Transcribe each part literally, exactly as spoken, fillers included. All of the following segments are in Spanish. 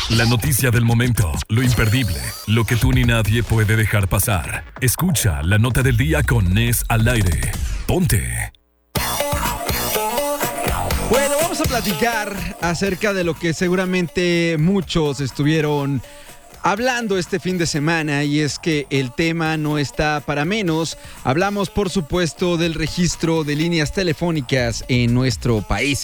La noticia del momento, lo imperdible, lo que tú ni nadie puede dejar pasar. Escucha la nota del día con Nes al aire. Ponte. Bueno, vamos a platicar acerca de lo que seguramente muchos estuvieron hablando este fin de semana, y es que el tema no está para menos. Hablamos, por supuesto, del registro de líneas telefónicas en nuestro país.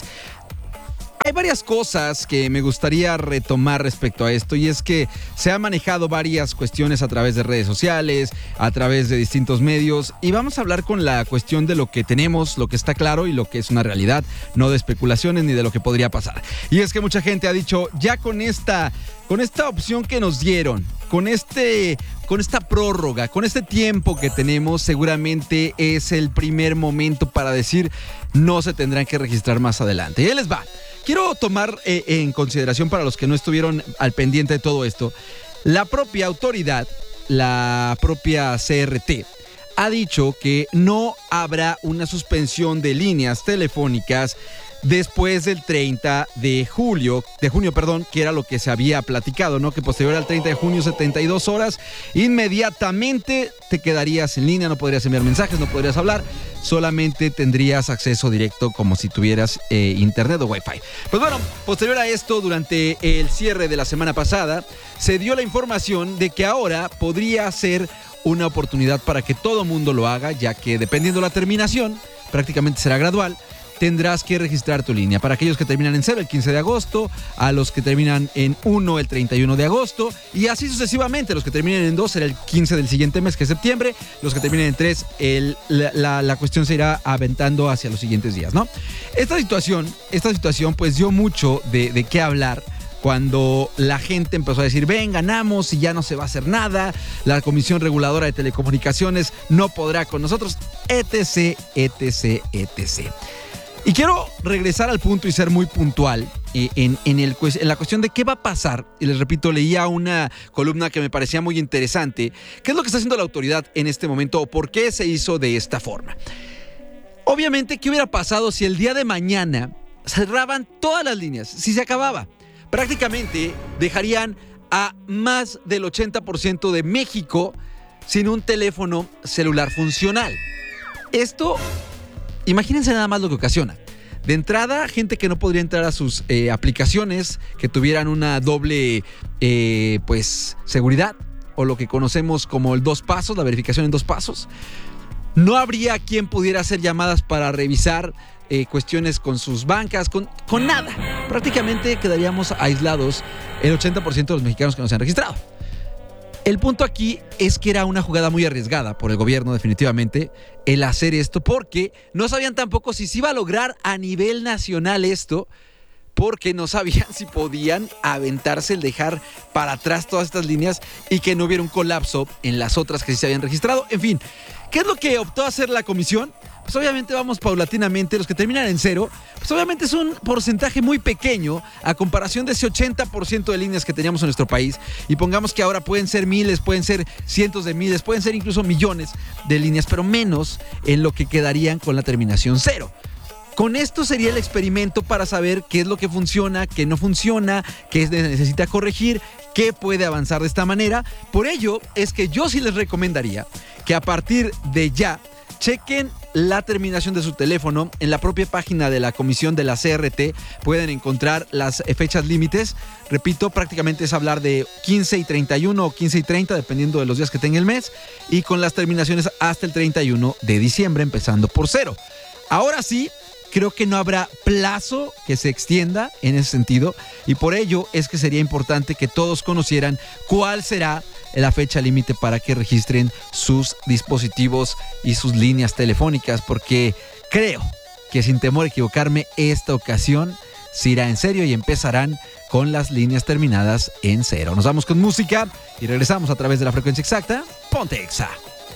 Hay varias cosas que me gustaría retomar respecto a esto, y es que se han manejado varias cuestiones a través de redes sociales, a través de distintos medios, y vamos a hablar con la cuestión de lo que tenemos, lo que está claro y lo que es una realidad, no de especulaciones ni de lo que podría pasar. Y es que mucha gente ha dicho, ya con esta, con esta opción que nos dieron, con este, con esta prórroga, con este tiempo que tenemos, seguramente es el primer momento para decir no se tendrán que registrar más adelante. Y ahí les va. Quiero tomar eh, en consideración, para los que no estuvieron al pendiente de todo esto, la propia autoridad, la propia C R T, ha dicho que no habrá una suspensión de líneas telefónicas después del treinta de julio, de junio, perdón, que era lo que se había platicado, ¿no? Que posterior al treinta de junio, setenta y dos horas, inmediatamente te quedarías en línea, no podrías enviar mensajes, no podrías hablar, solamente tendrías acceso directo como si tuvieras eh, internet o wifi. Pues bueno, posterior a esto, durante el cierre de la semana pasada, se dio la información de que ahora podría ser una oportunidad para que todo mundo lo haga, ya que dependiendo la terminación, prácticamente será gradual. Tendrás que registrar tu línea. Para aquellos que terminan en cero el quince de agosto, a los que terminan en uno el treinta y uno de agosto, y así sucesivamente. Los que terminen en dos será el quince del siguiente mes, que es septiembre. Los que terminen en tres, el, la, la, la cuestión se irá aventando hacia los siguientes días, ¿no? Esta situación, esta situación pues dio mucho de, de qué hablar, cuando la gente empezó a decir, ven, ganamos y ya no se va a hacer nada, la Comisión Reguladora de Telecomunicaciones no podrá con nosotros, etc, etc, etc. Y quiero regresar al punto y ser muy puntual eh, en, en, el, en la cuestión de qué va a pasar. Y les repito, leía una columna que me parecía muy interesante. ¿Qué es lo que está haciendo la autoridad en este momento o por qué se hizo de esta forma? Obviamente, ¿qué hubiera pasado si el día de mañana cerraban todas las líneas? Si se acababa, prácticamente dejarían a más del ochenta por ciento de México sin un teléfono celular funcional. Esto... Imagínense nada más lo que ocasiona. De entrada, gente que no podría entrar a sus eh, aplicaciones, que tuvieran una doble eh, pues, seguridad, o lo que conocemos como el dos pasos, la verificación en dos pasos. No habría quien pudiera hacer llamadas para revisar eh, cuestiones con sus bancas, con, con nada. Prácticamente quedaríamos aislados el ochenta por ciento de los mexicanos que no se han registrado. El punto aquí es que era una jugada muy arriesgada por el gobierno, definitivamente, el hacer esto, porque no sabían tampoco si se iba a lograr a nivel nacional esto, porque no sabían si podían aventarse el dejar para atrás todas estas líneas y que no hubiera un colapso en las otras que sí se habían registrado. En fin, ¿qué es lo que optó a hacer la comisión? Pues obviamente vamos paulatinamente. Los que terminan en cero, pues obviamente es un porcentaje muy pequeño a comparación de ese ochenta por ciento de líneas que teníamos en nuestro país. Y pongamos que ahora pueden ser miles, pueden ser cientos de miles, pueden ser incluso millones de líneas, pero menos en lo que quedarían con la terminación cero. Con esto sería el experimento para saber qué es lo que funciona, qué no funciona, qué necesita corregir, qué puede avanzar de esta manera. Por ello es que yo sí les recomendaría que a partir de ya chequen la terminación de su teléfono. En la propia página de la comisión de la C R T pueden encontrar las fechas límites. Repito, prácticamente es hablar de quince y treinta y uno o quince y treinta, dependiendo de los días que tenga el mes, y con las terminaciones hasta el treinta y uno de diciembre, empezando por cero. Ahora sí, creo que no habrá plazo que se extienda en ese sentido, y por ello es que sería importante que todos conocieran cuál será la fecha límite para que registren sus dispositivos y sus líneas telefónicas, porque creo que, sin temor a equivocarme, esta ocasión se irá en serio y empezarán con las líneas terminadas en cero. Nos vamos con música y regresamos a través de la frecuencia exacta. Ponte Exa.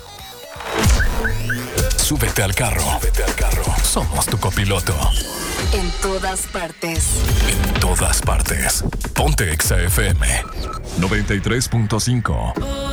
Súbete al carro. Súbete al carro. Somos tu copiloto. En todas partes. En todas partes. Ponte Exa F M noventa y tres punto cinco.